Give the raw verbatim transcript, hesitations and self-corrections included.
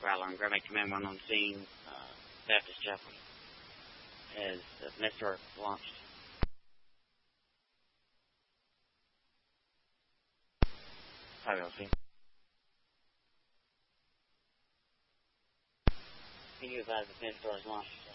Prowler and Grumman Command one on scene, uh, Baptist Chapel, as the Nestor launched. Probably will see. Can you advise the Nestor is launched?